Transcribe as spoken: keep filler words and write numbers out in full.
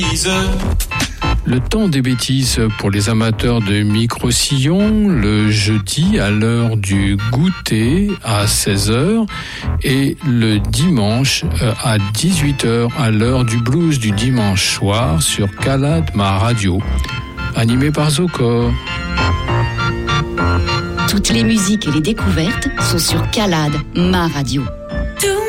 Le temps des bêtises pour les amateurs de micro-sillons, le jeudi à l'heure du goûter à seize heures et le dimanche à dix-huit heures à l'heure du blues du dimanche soir sur Calade, ma radio. Animé par Zocor. Toutes les musiques et les découvertes sont sur Calade, ma radio.